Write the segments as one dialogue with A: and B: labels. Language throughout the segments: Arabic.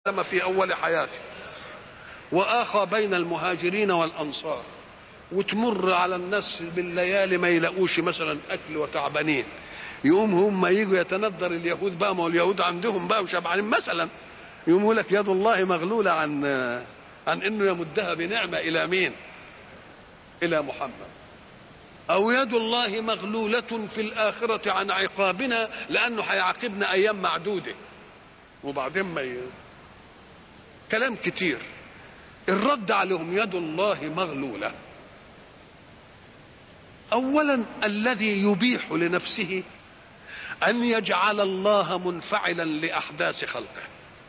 A: في أول حياته وآخى بين المهاجرين والأنصار، وتمر على الناس بالليالي ما يلاقوش مثلا أكل وتعبانين، يقوم هم يجوا يتندر اليهود بقى، ما هو اليهود عندهم بقى وشبعانين مثلا، يقوموا لك يد الله مغلولة عن إنه يمدها بنعمة إلى مين؟ إلى محمد. أو يد الله مغلولة في الآخرة عن عقابنا لأنه هيعاقبنا أيام معدودة وبعدين ما كلام كتير. الرد عليهم يد الله مغلولة. أولا الذي يبيح لنفسه أن يجعل الله منفعلا لأحداث خلقه،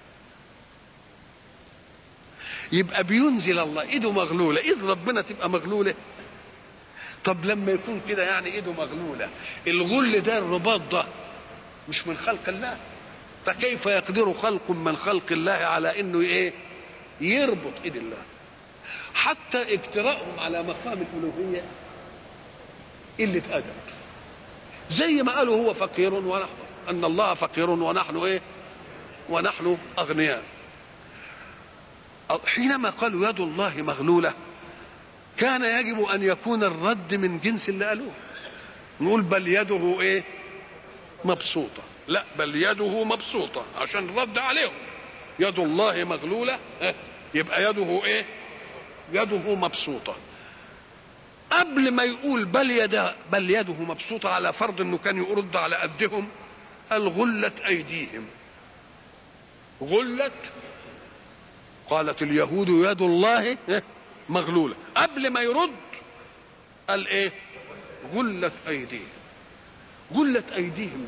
A: يبقى بينزل الله ايده مغلولة، ايد ربنا تبقى مغلولة. طب لما يكون كده يعني ايده مغلولة، الغل ده الرباط ده مش من خلق الله، فكيف يقدر خلق من خلق الله على انه ايه يربط ايد الله؟ حتى اجتراءهم على مقام الالوهيه قله ادب، زي ما قالوا هو فقير ونحن، ان الله فقير ونحن ايه؟ ونحن اغنياء. حينما قالوا يد الله مغلوله كان يجب ان يكون الرد من جنس اللي قالوه، نقول بل يده ايه؟ مبسوطه. لا، بل يده مبسوطه عشان الرد عليهم. يد الله مغلوله يبقى يده ايه؟ يده مبسوطه. قبل ما يقول بل يده مبسوطه، على فرض انه كان يرد على قدهم، قال غلت ايديهم. غلت، قالت اليهود يد الله مغلوله. قبل ما يرد قال ايه؟ غلت ايديهم. غلت ايديهم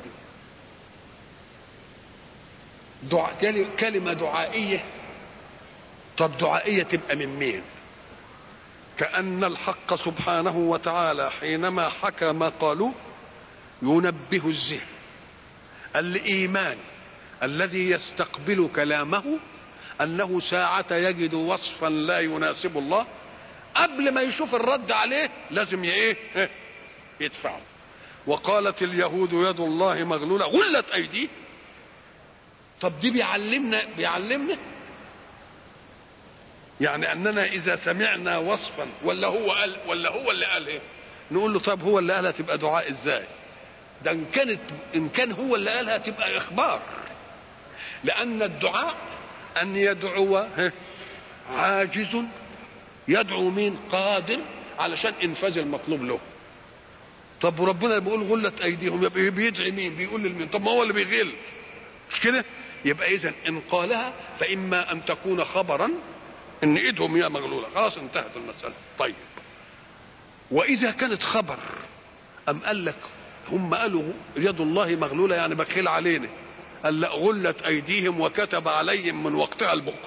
A: دي كلمه دعائيه. طب دعائيه تبقى من مين؟ كأن الحق سبحانه وتعالى حينما حكى ما قالوا ينبه الذهن الإيمان الذي يستقبل كلامه أنه ساعة يجد وصفا لا يناسب الله، قبل ما يشوف الرد عليه لازم يدفعه. وقالت اليهود يد الله مغلولة غلت أيديه. طب دي بيعلمنا يعني اننا اذا سمعنا وصفا ولا هو اللي قال ايه نقول له طب هو اللي قالها تبقى دعاء ازاي؟ ده ان كان هو اللي قالها تبقى اخبار، لان الدعاء ان يدعو عاجز يدعو مين؟ قادر علشان انفاذ المطلوب له. طب وربنا بيقول غلت ايديهم، يبقى بيدعي مين؟ بيقول لمين؟ طب ما هو اللي بيغل، مش كده؟ يبقى اذا ان قالها فاما ان تكون خبرا ان ايدهم هي مغلوله، خلاص انتهت المساله. طيب واذا كانت خبر ام قال لك هم قالوا يد الله مغلوله يعني بخيل علينا، قال لا غلت ايديهم وكتب عليهم من وقتها البخل.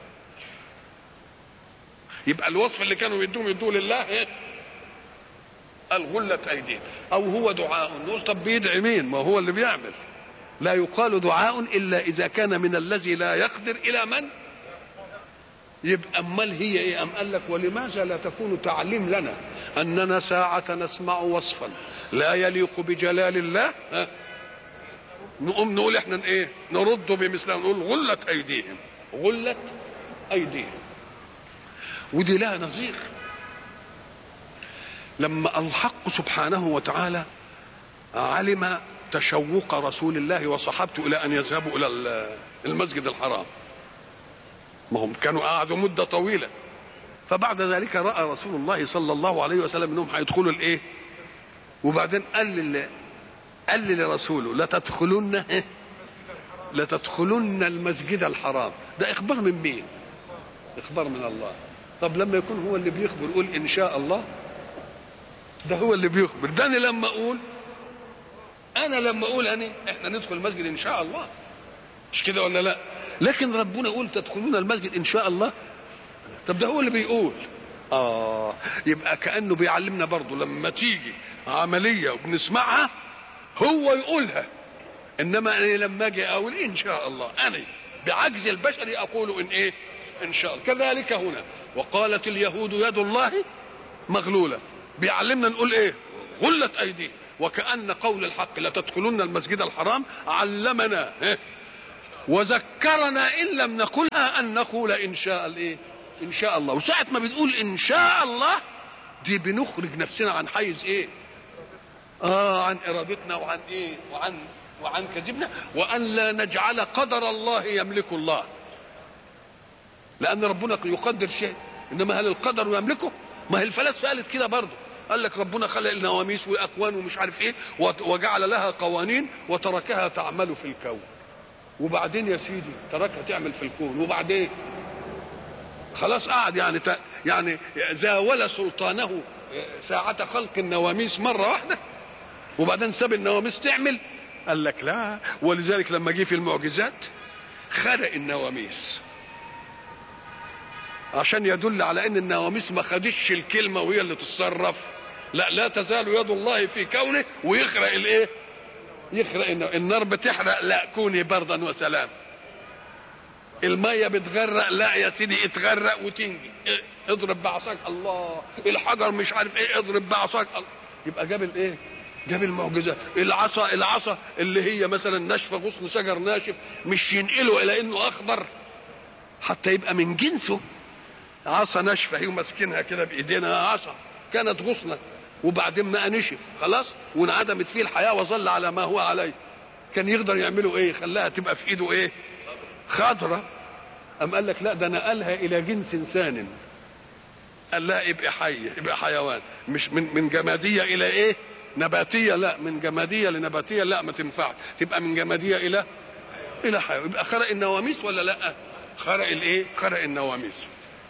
A: يبقى الوصف اللي كانوا يدوه لله قال غلت ايديهم. او هو دعاء، نقول طب بيدعي مين؟ ما هو اللي بيعمل. لا يقال دعاء الا اذا كان من الذي لا يقدر الى من؟ يبقى امال هي ايه؟ ام قال لك ولماذا لا تكون تعليم لنا اننا ساعة نسمع وصفا لا يليق بجلال الله نقوم نقول احنا ايه؟ نرد بمثله، نقول غلت ايديهم. غلت ايديهم. ودي لها نظير لما الحق سبحانه وتعالى علم تشوق رسول الله وصحابته الى ان يذهبوا الى المسجد الحرام. ما هم كانوا قعدوا مدة طويلة، فبعد ذلك رأى رسول الله صلى الله عليه وسلم انهم هيدخلوا الايه، وبعدين قال لرسوله لتدخلن المسجد الحرام. ده اخبار من مين؟ اخبار من الله. طب لما يكون هو اللي بيخبر يقول ان شاء الله، ده هو اللي بيخبر. ده انا لما اقول احنا ندخل المسجد ان شاء الله، مش كده ولا لا؟ لكن ربنا يقول تدخلون المسجد ان شاء الله. طب ده هو اللي بيقول. يبقى كأنه بيعلمنا برضه لما تيجي عملية وبنسمعها هو يقولها، انما انا لما اجي اقول ان شاء الله انا بعجز البشر اقول ان شاء الله. كذلك هنا وقالت اليهود يد الله مغلولة، بيعلمنا نقول ايه؟ غلت ايديه. وكأن قول الحق لتدخلون المسجد الحرام علمنا وذكرنا إن لم نقلها أن نقول إن شاء الإيه؟ إن شاء الله. وساعة ما بنقول إن شاء الله دي بنخرج نفسنا عن حيز إيه؟ عن إرادتنا وعن إيه؟ وعن كذبنا، وأن لا نجعل قدر الله يملك الله، لأن ربنا يقدر شيء، إنما هل القدر يملكه؟ ما هي الفلاسفة قالت كده برضه، قال لك ربنا خلق النواميس وأكوان ومش عارف إيه وجعل لها قوانين وتركها تعمل في الكون، وبعدين يا سيدي تركها تعمل في الكون، وبعدين خلاص قعد يعني زاول سلطانه ساعة خلق النواميس مرة واحدة وبعدين ساب النواميس تعمل. قال لك لا، ولذلك لما جه في المعجزات خرق النواميس عشان يدل على ان النواميس ما خدتش الكلمة وهي اللي تتصرف، لا تزال يد الله في كونه، ويخرق الايه؟ يخرق النار بتحرق، لا كوني بردا وسلام. المية بتغرق، لا يا سيدي اتغرق وتنجي، اضرب بعصاك الله. الحجر مش عارف ايه، اضرب بعصاك الله. يبقى جاب الايه؟ جاب المعجزة. العصا اللي هي مثلا ناشفة، غصن شجر ناشف، مش ينقله الى انه اخضر حتى يبقى من جنسه. عصا ناشفة هي ماسكينها كده بايدينا، عصا كانت غصنة وبعدين ما نشف خلاص وانعدمت فيه الحياة وظل على ما هو عليه، كان يقدر يعملوا ايه؟ خلاها تبقى في ايده ايه؟ خضرة. أم قال لك لا، ده نقلها إلى جنس إنسان، قال لا يبقى حي، يبقى حيوان، مش من جمادية إلى إيه؟ نباتية، لا من جمادية لنباتية، لا ما تنفعش، تبقى من جمادية إلى حيوان. يبقى خرق النواميس ولا لا؟ خرق الإيه؟ خرق النواميس.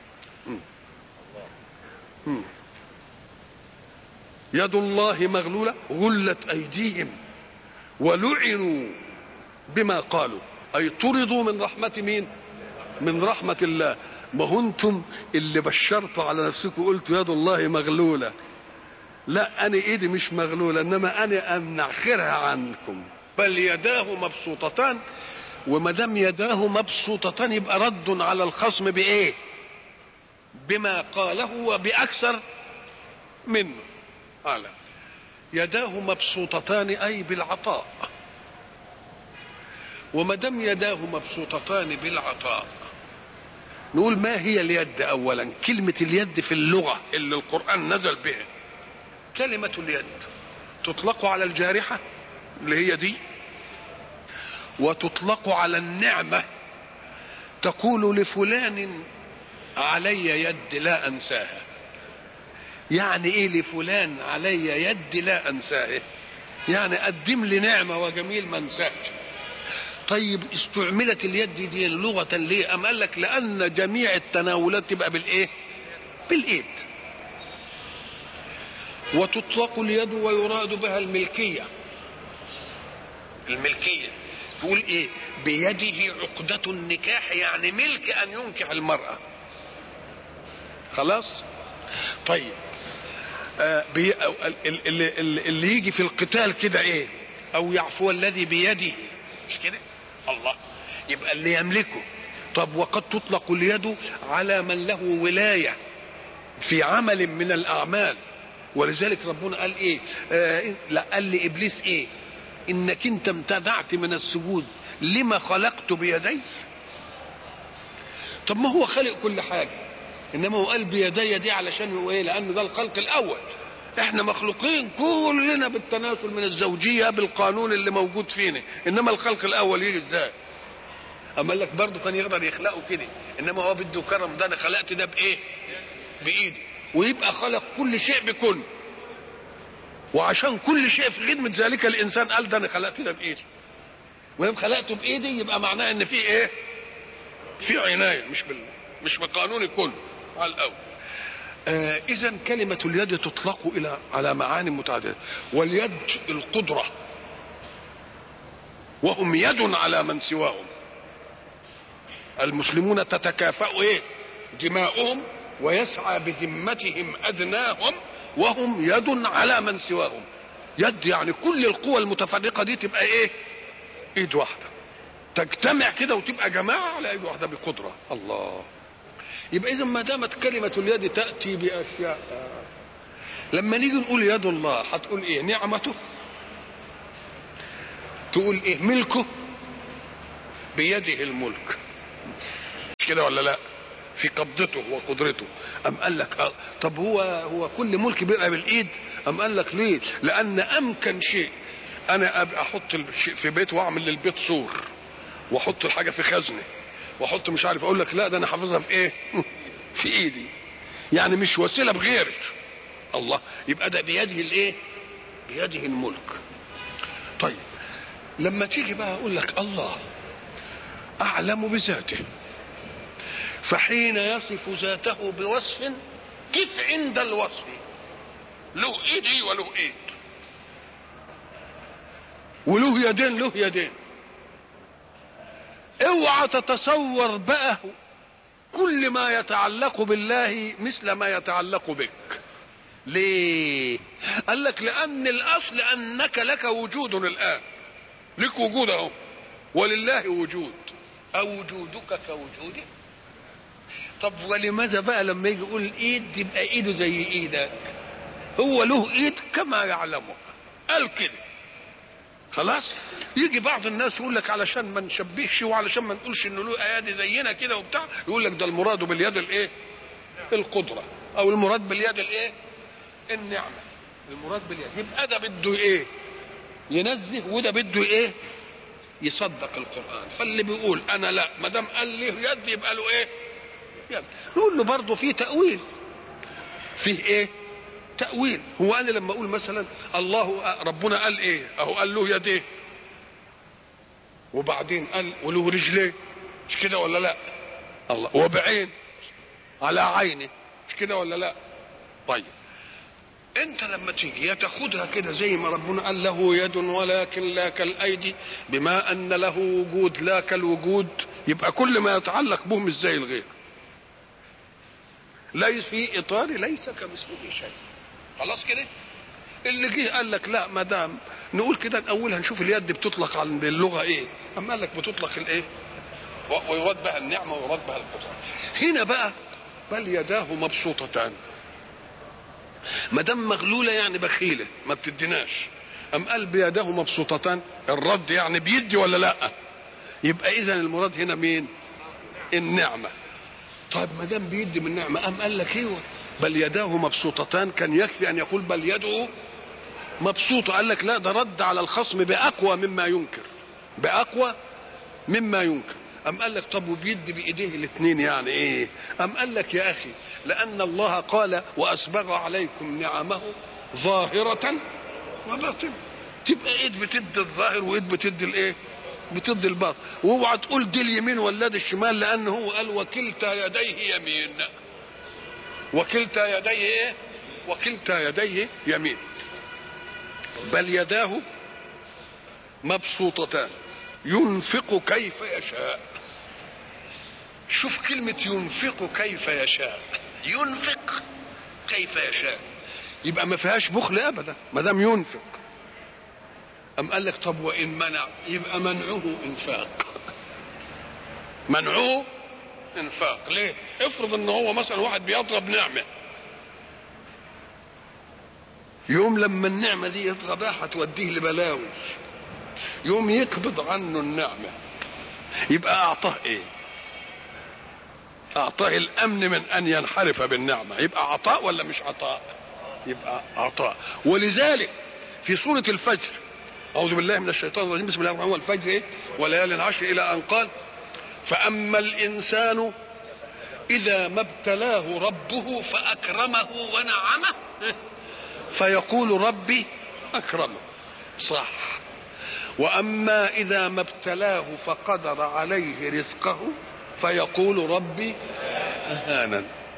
A: يد الله مغلولة غلت أيديهم ولعنوا بما قالوا، أي طردوا من رحمة مين؟ من رحمة الله. ما هو انتم اللي بشرتوا على نفسكم وقلتوا يد الله مغلولة. لا، أنا إيدي مش مغلولة، إنما أنا أمنع خيرها عنكم، بل يداه مبسوطتان. وما دام يداه مبسوطتان يبقى رد على الخصم بإيه؟ بما قاله وبأكثر منه. قال يداه مبسوطتان أي بالعطاء. وما دام يداه مبسوطتان بالعطاء، نقول ما هي اليد؟ اولا كلمة اليد في اللغة اللي القرآن نزل بها، كلمة اليد تطلق على الجارحة اللي هي دي، وتطلق على النعمة، تقول لفلان علي يد لا انساها. يعني ايه لفلان علي يد لا انساها؟ يعني قدم لي نعمة وجميل ما انساش. طيب استعملت اليد دي لغة ليه؟ أم قال لك لأن جميع التناولات تبقى بالإيه؟ بالإيد. وتطلق اليد ويراد بها الملكية. الملكية تقول إيه؟ بيده عقدة النكاح، يعني ملك أن ينكح المرأة. خلاص؟ طيب اللي يجي في القتال كده إيه؟ أو يعفو الذي بيده، مش كده؟ الله، يبقى اللي يملكه. طب وقد تطلق اليد على من له ولاية في عمل من الأعمال، ولذلك ربنا قال ايه؟ لا، قال لإبليس ايه؟ انك انت امتنعت من السجود لما خلقت بيدي. طب ما هو خلق كل حاجة، انما هو قال بيدي دي علشان هو ايه؟ لان ده الخلق الاول. احنا مخلوقين كلنا بالتناسل من الزوجية بالقانون اللي موجود فينا، انما الخلق الاول يجي ازاي؟ اما قال لك برضه كان يقدر يخلقه كده، انما هو بده كرم، ده انا خلقت ده بايه؟ بايدي. ويبقى خلق كل شيء بكل، وعشان كل شيء في خدمة ذلك الانسان قال ده انا خلقت ده بايدي. ويوم خلقته بايدي يبقى معناه ان في ايه؟ في عناية، مش بقانون كله على الاول. إذا كلمة اليد تطلق على معاني متعددة. واليد القدرة، وهم يد على من سواهم. المسلمون تتكافأ إيه؟ دماؤهم ويسعى بذمتهم أدناهم، وهم يد على من سواهم. يد يعني كل القوى المتفرقة دي تبقى إيه؟ إيد واحدة، تجتمع كده وتبقى جماعة على إيد واحدة بقدرة. الله. يبقى إذا ما دامت كلمة اليد تأتي بأشياء، لما نيجي نقول يد الله هتقول إيه؟ نعمته، تقول إيه؟ ملكه، بيده الملك، مش كده ولا لا؟ في قبضته وقدرته. أم قال لك طب هو كل ملك بيبقى بالايد؟ أم قال لك ليه؟ لان امكن شيء انا ابقى احط الشيء في بيت واعمل للبيت سور واحط الحاجه في خزنه واحط مش عارف، اقول لك لا ده انا حافظها في ايه؟ في ايدي، يعني مش وسيله بغيري. الله، يبقى ده بيده الايه؟ بيده الملك. طيب لما تيجي بقى اقول لك الله اعلم بذاته، فحين يصف ذاته بوصف كيف عند الوصف له ايدي وله ايد وله يدين له يدين. اوعى تتصور بقى كل ما يتعلق بالله مثل ما يتعلق بك. ليه؟ قال لك لان الاصل انك لك وجود الان، لك وجود اهو، ولله وجود، او وجودك كوجوده. طب ولماذا بقى لما يجي يقول الايد يبقى ايده زي ايدك؟ هو له ايد كما يعلمه، قال كده خلاص. يجي بعض الناس يقول لك علشان ما نشبهش وعلشان ما نقولش انه له ايادي زينا كده وبتاع، يقول لك ده المراد باليد الايه؟ القدره، او المراد باليد الايه؟ النعمه. المراد باليد، يبقى ده بده ايه؟ ينزه، وده بده ايه؟ يصدق القران. فاللي بيقول انا لا، ما دام قال لي يد يبقى له ايه؟ يد. نقول له برضه في تاويل، فيه ايه؟ تاويل. هو انا لما اقول مثلا الله ربنا قال ايه؟ اهو قال له يديه، وبعدين قال وله رجليه، مش كده ولا لا؟ الله، وبعين على عينه، مش كده ولا لا؟ طيب انت لما تيجي تاخدها كده زي ما ربنا قال له يد ولكن لا كالايدي، بما ان له وجود لا كالوجود، يبقى كل ما يتعلق به مش زي الغير، ليس في اطار ليس كمثله شيء. خلاص كده. اللي جه قال لك لا، ما دام نقول كده الاول هنشوف اليد بتطلق عند اللغه ايه؟ اما قال لك بتطلق الايه؟ ويراد بها النعمه ويراد بها القدره. هنا بقى بل يداه مبسوطتان، ما دام مغلوله يعني بخيله ما بتديناش. ام قال بيداه مبسوطتان، الرد يعني بيدي ولا لا؟ يبقى اذا المراد هنا مين؟ النعمه. طيب ما دام بيدي من نعمه، ام قال لك ايوه بل يداه مبسوطتان، كان يكفي ان يقول بل يده مبسوطه. قال لك لا، ده رد على الخصم باقوى مما ينكر، باقوى مما ينكر. ام قال لك طب وبيدي بايديه الاثنين يعني ايه؟ ام قال لك يا اخي لان الله قال واسبغ عليكم نعمه ظاهره وباطنه، تبقى ايد بتدي الظاهر وايد بتدي الايه؟ بتدي الباطن. واوعى تقول دي اليمين ولا دي الشمال، لانه هو قال وكلتا يديه يمين، وكلتا يديه ايه؟ وكلتا يديه يمين. بل يداه مبسوطتان ينفق كيف يشاء. شوف كلمة ينفق كيف يشاء، ينفق كيف يشاء، يبقى ما فيهاش بخل ابدا ما دام ينفق. ام قال لك طب وان منع، يبقى منعه انفاق، منعه انفاق. ليه؟ افرض ان هو مثلا واحد بيضرب نعمه، يوم لما النعمه دي يضربها هتوديه لبلاوي، يوم يقبض عنه النعمه، يبقى اعطاه ايه؟ اعطاه الامن من ان ينحرف بالنعمه. يبقى عطاء ولا مش عطاء؟ يبقى عطاء. ولذلك في سوره الفجر، اعوذ بالله من الشيطان الرجيم، بسم الله الرحمن الرحيم، الفجر ايه؟ وليال عشر، الى ان قال فاما الانسان اذا ما ابتلاه ربه فاكرمه ونعمه فيقول ربي اكرمه، صح. واما اذا ما ابتلاه فقدر عليه رزقه فيقول ربي اهانا.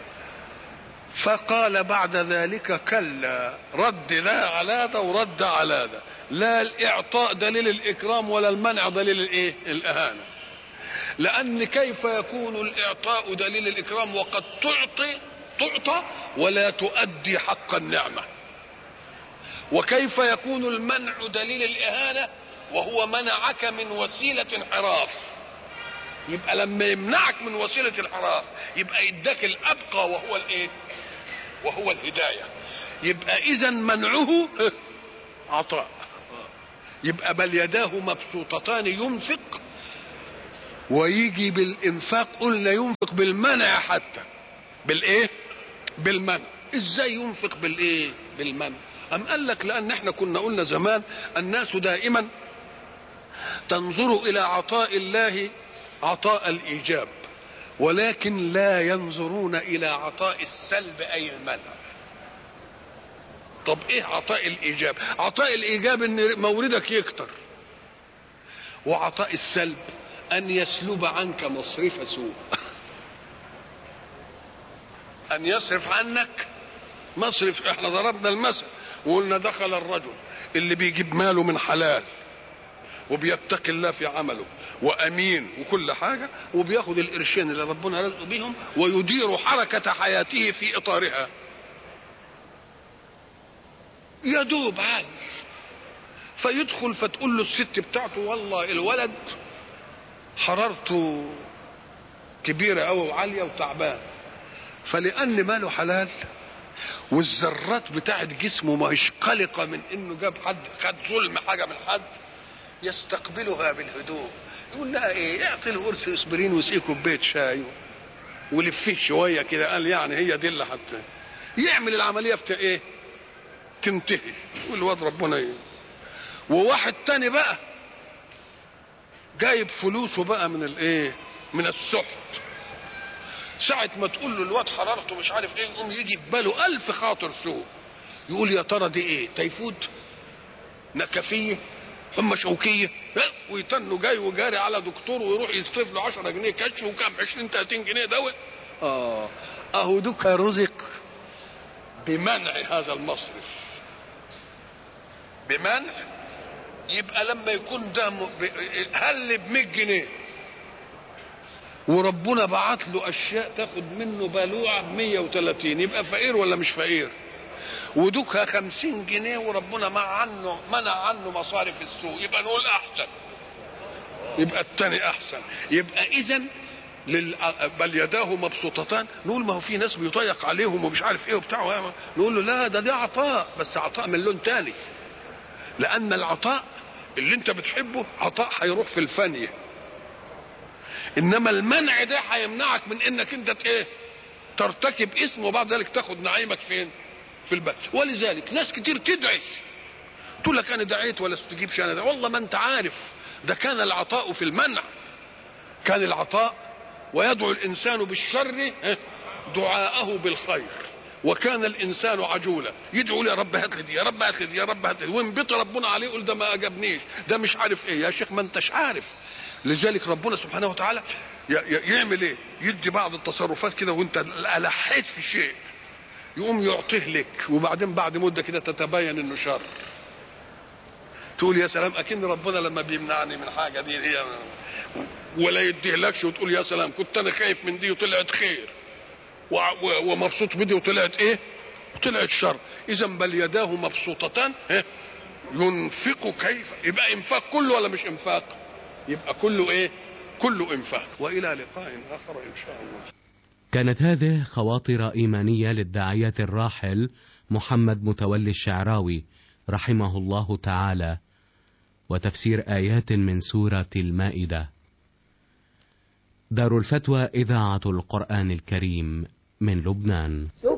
A: فقال بعد ذلك كلا، رد لا على ده ورد على ده، لا الاعطاء دليل الاكرام ولا المنع دليل الايه؟ الاهانه. لان كيف يكون الاعطاء دليل الاكرام وقد تعطى ولا تؤدي حق النعمه؟ وكيف يكون المنع دليل الاهانه وهو منعك من وسيله انحراف؟ يبقى لما يمنعك من وسيله الانحراف يبقى يداك الابقى وهو الايه؟ وهو الهدايه. يبقى اذا منعه عطاء. يبقى بل يداه مبسوطتان ينفق ويجي بالإنفاق قلنا ينفق بالمنع حتى. بالإيه؟ بالمنع. إزاي ينفق بالإيه؟ بالمنع. أم قال لك لأن احنا كنا قلنا زمان الناس دائما تنظر إلى عطاء الله عطاء الإيجاب، ولكن لا ينظرون إلى عطاء السلب أي المنع. طب إيه عطاء الإيجاب؟ عطاء الإيجاب إن موردك يكتر، وعطاء السلب أن يسلب عنك مصرف سوء. أن يصرف عنك مصرف. احنا ضربنا المثل وقلنا دخل الرجل اللي بيجيب ماله من حلال وبيتقي الله في عمله وأمين وكل حاجة، وبياخد القرشين اللي ربنا رزقه بيهم ويدير حركة حياته في إطارها. يدوب عايز فيدخل فتقول له الست بتاعته والله الولد حرارته كبيرة أو عالية وتعبان، فلأن ماله حلال والذرات بتاعت جسمه ما هيش قلقة من إنه جاب حد خد ظلم حاجة من حد، يستقبلها بالهدوء. يقول لها إيه؟ اعطي له قرص اسبرين وسقيه كوباية شاي ولفيه شوية كده. قال يعني هي دي اللي حتى يعمل العملية بتاع إيه؟ تنتهي. يقول الواد ربنا إيه. وواحد تاني بقى جايب فلوسه بقى من الايه؟ من السحت. ساعة ما تقول له الواد حرارته مش عارف ايه، يقوم يجي في باله 1000 خاطر سوء. يقول يا ترى دي ايه؟ تيفود؟ نكفية؟ حمى شوكية؟ ويتنه جاي وجاري على دكتور ويروح يصرف له 10 جنيه كشف وكام 20 30 جنيه دواء. اهو دوك رزق بمنع هذا المصرف. بمنع. يبقى لما يكون ده هل ب 100 جنيه وربنا بعت له اشياء تاخد منه بلوعه ب 130، يبقى فقير ولا مش فقير؟ ودوكها 50 جنيه وربنا منع عنه مصارف السوق، يبقى نقول احسن. يبقى الثاني احسن. يبقى اذا بل يداه مبسوطتان. نقول ما هو في ناس بيضيق عليهم ومش عارف ايه وبتاع، نقول له لا ده عطاء، بس عطاء من لون تاني. لان العطاء اللي انت بتحبه عطاء هيروح في الفانية، انما المنع ده هيمنعك من انك انت ايه؟ ترتكب اسم وبعد ذلك تاخد نعيمك فين؟ في البلد. ولذلك ناس كتير تدعي تقول لك انا دعيت ولا استجيبش انا ده. والله ما انت عارف ده كان العطاء في المنع. كان العطاء ويدعو الانسان بالشر دعاءه بالخير، وكان الانسان عجولا يدعو لي يا رب هات لي دي، يا رب هات لي دي، يا رب هات لي، وينبط ربنا عليه يقول ده ما اجابنيش، ده مش عارف ايه. يا شيخ ما انتش عارف. لذلك ربنا سبحانه وتعالى يعمل ايه؟ يدي بعض التصرفات كده وانت الحيت في شيء يقوم يعطيه لك، وبعدين بعد مده كده تتبين انه شر. تقول يا سلام اكن ربنا لما بيمنعني من حاجه دي هي ولا يديهلكش، وتقول يا سلام كنت انا خايف من دي وطلعت خير ومبسوط بدي وطلعت ايه؟ وطلعت شر. اذا بل يداه مبسوطتان ينفق كيف. يبقى انفاق كله ولا مش انفاق؟ يبقى كله ايه؟ كله انفاق. والى لقاء اخر ان شاء الله.
B: كانت هذه خواطر ايمانيه للداعيه الراحل محمد متولي الشعراوي رحمه الله تعالى، وتفسير ايات من سوره المائده. دار الفتوى إذاعة القرآن الكريم من لبنان.